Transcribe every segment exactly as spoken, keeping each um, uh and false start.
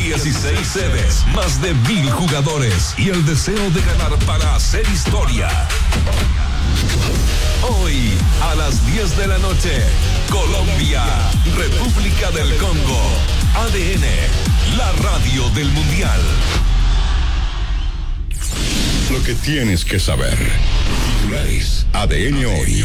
dieciséis sedes, más de mil jugadores y el deseo de ganar para hacer historia. Hoy, a las diez de la noche, Colombia, República del Congo. A D N, la radio del Mundial. Lo que tienes que saber. Titulares A D N hoy.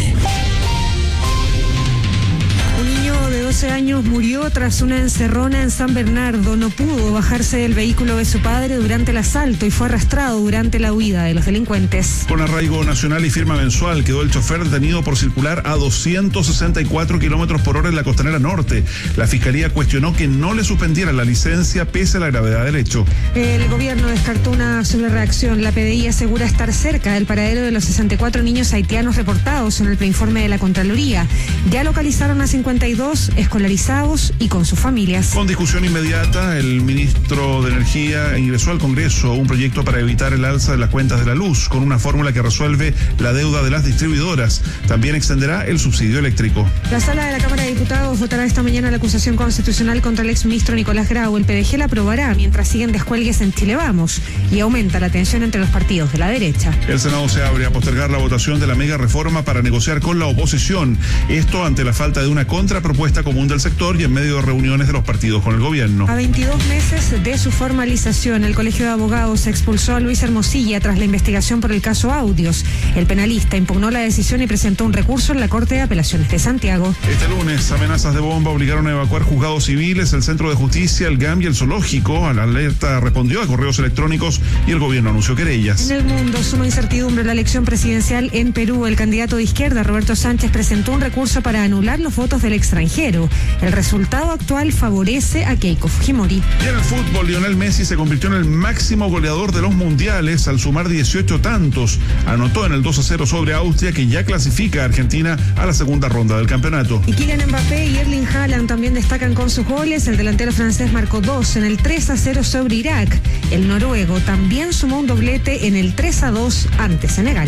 Un niño de doce años murió tras una encerrona en San Bernardo. No pudo bajarse del vehículo de su padre durante el asalto y fue arrastrado durante la huida de los delincuentes. Con arraigo nacional y firma mensual, quedó el chofer detenido por circular a doscientos sesenta y cuatro kilómetros por hora en la Costanera Norte. La Fiscalía cuestionó que no le suspendieran la licencia pese a la gravedad del hecho. El gobierno descartó una sobrereacción. La P D I asegura estar cerca del paradero de los sesenta y cuatro niños haitianos reportados en el preinforme de la Contraloría. Ya localizaron a cincuenta y dos escolarizados y con sus familias. Con discusión inmediata, el ministro de Energía ingresó al Congreso un proyecto para evitar el alza de las cuentas de la luz, con una fórmula que resuelve la deuda de las distribuidoras. También extenderá el subsidio eléctrico. La sala de la Cámara de Diputados votará esta mañana la acusación constitucional contra el exministro Nicolás Grau. El P D G la aprobará mientras siguen descuelgues en Chile Vamos y aumenta la tensión entre los partidos de la derecha. El Senado se abre a postergar la votación de la mega reforma para negociar con la oposición. Esto ante la falta de una contrapropuesta común del sector y en medio de reuniones de los partidos con el gobierno. A veintidós meses de su formalización, el Colegio de Abogados expulsó a Luis Hermosilla tras la investigación por el caso Audios. El penalista impugnó la decisión y presentó un recurso en la Corte de Apelaciones de Santiago. Este lunes, amenazas de bomba obligaron a evacuar juzgados civiles, el Centro de Justicia, el G A M y el Zoológico. A la alerta respondió a correos electrónicos y el gobierno anunció querellas. En el mundo, suma incertidumbre la elección presidencial en Perú. El candidato de izquierda, Roberto Sánchez, presentó un recurso para anular los votos del extranjero. El resultado actual favorece a Keiko Fujimori. Y en el fútbol, Lionel Messi se convirtió en el máximo goleador de los mundiales al sumar dieciocho tantos. Anotó en el dos a cero sobre Austria, que ya clasifica a Argentina a la segunda ronda del campeonato. Y Kylian Mbappé y Erling Haaland también destacan con sus goles. El delantero francés marcó dos en el tres a cero sobre Irak. El noruego también sumó un doblete en el tres a dos ante Senegal.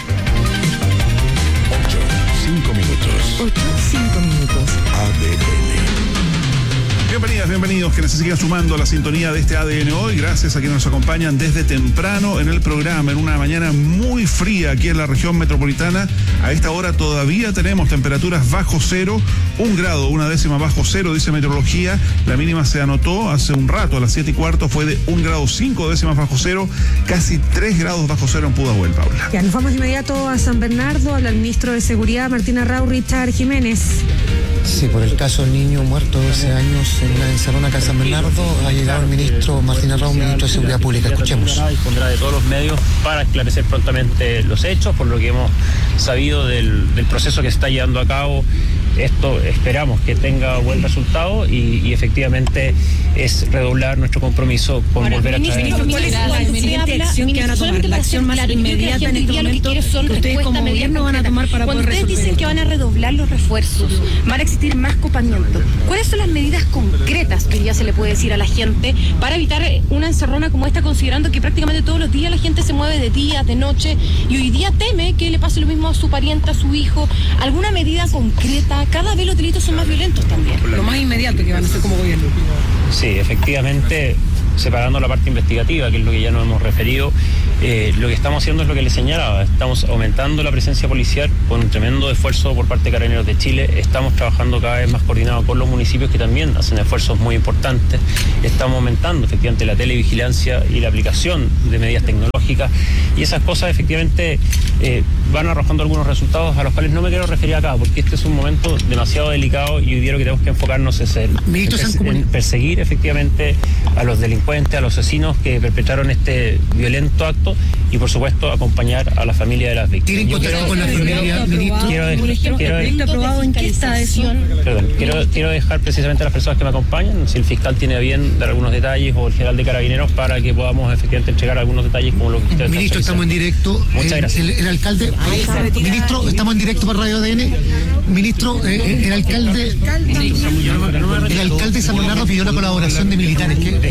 ocho, cinco minutos. ocho, cinco minutos. A D N. Bienvenidas, bienvenidos, que se sigan sumando a la sintonía de este A D N hoy. Gracias a quienes nos acompañan desde temprano en el programa, en una mañana muy fría aquí en la región metropolitana. A esta hora todavía tenemos temperaturas bajo cero, un grado, una décima bajo cero, dice meteorología. La mínima se anotó hace un rato, a las siete y cuarto, fue de un grado cinco décimas bajo cero, casi tres grados bajo cero en Pudahuel, Paula. Ya nos vamos de inmediato a San Bernardo. Habla el ministro de Seguridad, Martín Arrau. Richard Jiménez. Sí, por el caso del niño muerto de doce años en una encerrona acá en San Bernardo, ha llegado el ministro Martín Arrau, ministro de Seguridad Pública. Escuchemos. Dispondrá de todos los medios para esclarecer prontamente los hechos, por lo que hemos sabido del, del proceso que se está llevando a cabo. Esto esperamos que tenga buen resultado y, y efectivamente es redoblar nuestro compromiso con Ahora, volver a traer. ¿Cuál es la inmediata acción que van a tomar? La acción más claro, inmediata en este momento que, que ustedes como gobierno van a tomar para Cuando poder ustedes dicen esto. que van a redoblar los refuerzos, van a existir más copamiento. ¿Cuáles son las medidas concretas que ya se le puede decir a la gente para evitar una encerrona como esta, considerando que prácticamente todos los días la gente se mueve de día, de noche, y hoy día teme que le pase lo mismo a su pariente, a su hijo? ¿Alguna medida concreta? Cada vez los delitos son más violentos también. Lo más inmediato que van a hacer como gobierno. Sí, efectivamente, separando la parte investigativa, que es lo que ya nos hemos referido, eh, lo que estamos haciendo es lo que les señalaba. Estamos aumentando la presencia policial con un tremendo esfuerzo por parte de Carabineros de Chile. Estamos trabajando cada vez más coordinado con los municipios, que también hacen esfuerzos muy importantes. Estamos aumentando efectivamente la televigilancia y la aplicación de medidas tecnológicas, y esas cosas efectivamente eh, van arrojando algunos resultados a los cuales no me quiero referir acá, porque este es un momento demasiado delicado y hoy día lo que tenemos que enfocarnos es en, en, perse- en perseguir efectivamente a los delincuentes, a los asesinos que perpetraron este violento acto, y por supuesto acompañar a la familia de las víctimas. ¿Tienen contacto con la familia, ministro? Quiero, de, Por ejemplo, quiero, ¿el aprobado en qué está eso? perdón, quiero, quiero dejar precisamente a las personas que me acompañan, si el fiscal tiene a bien dar algunos detalles, o el general de Carabineros, para que podamos efectivamente entregar algunos detalles como lo que ustedes Ministro, estamos en directo. Muchas eh, gracias. El, el alcalde, ministro, estamos en directo para Radio A D N. Ministro, eh, el alcalde, el alcalde de San Bernardo pidió la colaboración de militares. ¿Qué? Dejemos que hable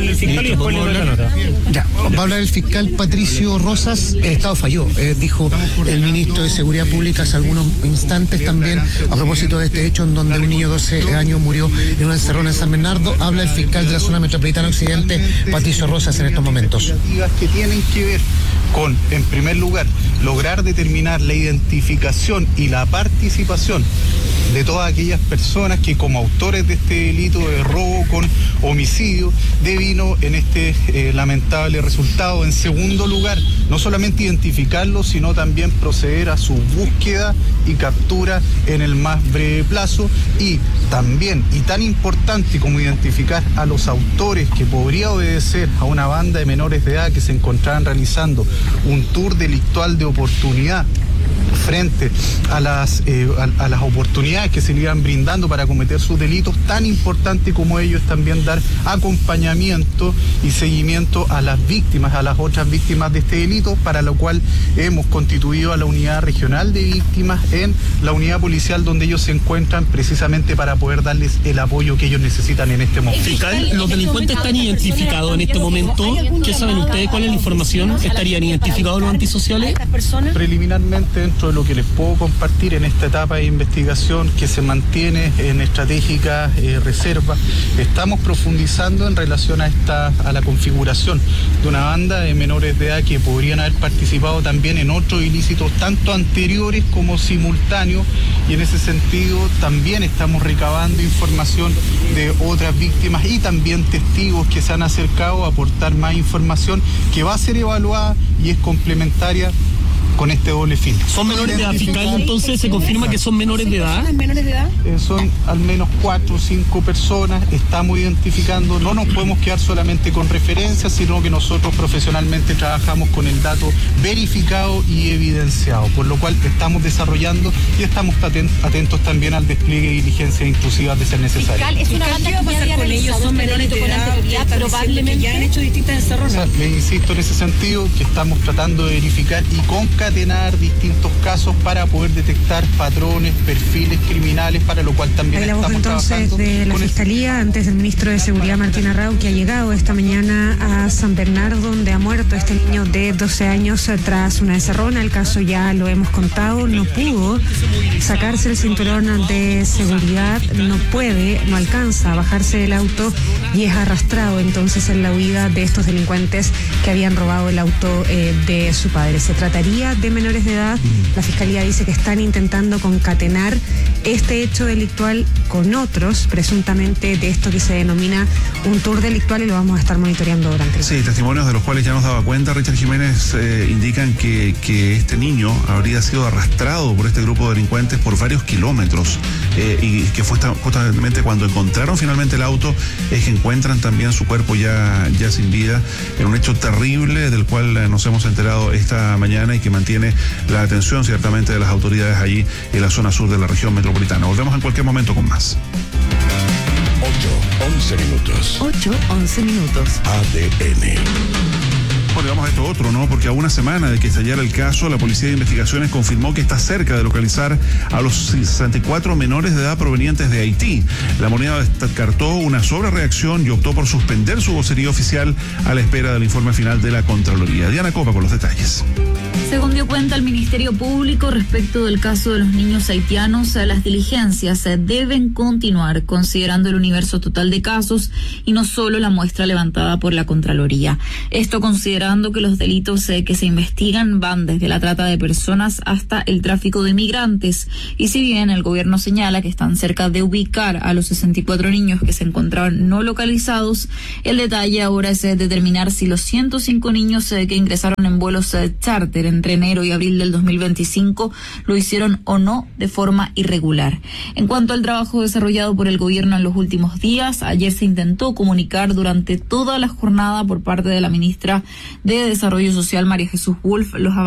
hablarle el fiscal y después le doy la nota. Ya, va a hablar el fiscal Patricio Rosas. El Estado falló, eh, dijo el ministro de Seguridad Pública hace algunos instantes también a propósito de este hecho en donde un niño de doce años murió en una encerrona en San Bernardo. Habla el fiscal de la zona metropolitana occidente, Patricio Rosas, en estos momentos. Que tienen que ver con, en primer lugar, lograr determinar la identificación y la participación de todas aquellas personas que como autores de este delito de robo con homicidio devino en este eh, lamentable resultado. En segundo lugar, no solamente identificarlos, sino también proceder a su búsqueda y captura en el más breve plazo, y también, y tan importante como identificar a los autores que podría obedecer a una banda de menores de edad que se encontraban realizando un tour delictual de oportunidad frente a las eh, a, a las oportunidades que se le iban brindando para cometer sus delitos, tan importante como ello es también dar acompañamiento y seguimiento a las víctimas, a las otras víctimas de este delito, para lo cual hemos constituido a la unidad regional de víctimas en la unidad policial donde ellos se encuentran, precisamente para poder darles el apoyo que ellos necesitan en este momento. Fiscal, los delincuentes están identificados en este momento. ¿Qué saben ustedes? ¿Cuál es la información? ¿Estarían identificados los antisociales? Preliminarmente, dentro de lo que les puedo compartir en esta etapa de investigación que se mantiene en estratégica eh, reserva, estamos profundizando en relación a esta a la configuración de una banda de menores de edad que podrían haber participado también en otros ilícitos tanto anteriores como simultáneos, y en ese sentido también estamos recabando información de otras víctimas y también testigos que se han acercado a aportar más información que va a ser evaluada y es complementaria con este doble fin. ¿Son menores de edad, fiscal? Entonces, ¿se confirma que son menores de edad? ¿Menores de edad? Eh, son al menos cuatro o cinco personas, estamos identificando, no nos podemos quedar solamente con referencias, sino que nosotros profesionalmente trabajamos con el dato verificado y evidenciado, por lo cual estamos desarrollando y estamos atentos también al despliegue de diligencias intrusivas de ser necesario. Fiscal, es una banda que ya con ellos, son menores de edad, probablemente ya han hecho distintas encerronas. O sea, le insisto en ese sentido que estamos tratando de verificar y concatenar distintos casos para poder detectar patrones, perfiles criminales, para lo cual también Hay la voz estamos entonces trabajando de la Fiscalía, antes del ministro de Seguridad Martín Arrau, que ha llegado esta mañana a San Bernardo, donde ha muerto este niño de doce años tras una encerrona. El caso ya lo hemos contado, no pudo sacarse el cinturón de seguridad, no puede, no alcanza a bajarse del auto y es arrastrado entonces en la huida de estos delincuentes que habían robado el auto eh, de su padre. Se trataría de menores de edad. La Fiscalía dice que están intentando concatenar este hecho delictual con otros, presuntamente de esto que se denomina un tour delictual, y lo vamos a estar monitoreando durante el Sí, testimonios de los cuales ya nos daba cuenta Richard Jiménez eh, indican que, que este niño habría sido arrastrado por este grupo de delincuentes por varios kilómetros eh, y que fue justamente cuando encontraron finalmente el auto es que encuentran también su cuerpo ya, ya sin vida, en un hecho terrible del cual eh, nos hemos enterado esta mañana y que mantiene la atención ciertamente de las autoridades allí en la zona sur de la región metropolitana. Volvemos en cualquier momento con más. ocho, once minutos. ocho, once minutos. A D N. Bueno, vamos a esto otro, ¿no? Porque a una semana de que estallara el caso, la Policía de Investigaciones confirmó que está cerca de localizar a los sesenta y cuatro menores de edad provenientes de Haití. La moneda descartó una sobrereacción y optó por suspender su vocería oficial a la espera del informe final de la Contraloría. Diana Copa con los detalles. Según dio cuenta el Ministerio Público respecto del caso de los niños haitianos, las diligencias deben continuar considerando el universo total de casos y no solo la muestra levantada por la Contraloría. Esto considerando que los delitos que se investigan van desde la trata de personas hasta el tráfico de migrantes. Y si bien el gobierno señala que están cerca de ubicar a los sesenta y cuatro niños que se encontraban no localizados, el detalle ahora es determinar si los ciento cinco niños que ingresaron en vuelos charter entre enero y abril del dos mil veinticinco lo hicieron o no de forma irregular. En cuanto al trabajo desarrollado por el gobierno en los últimos días, ayer se intentó comunicar durante toda la jornada por parte de la ministra de Desarrollo Social, María Jesús Wolf, los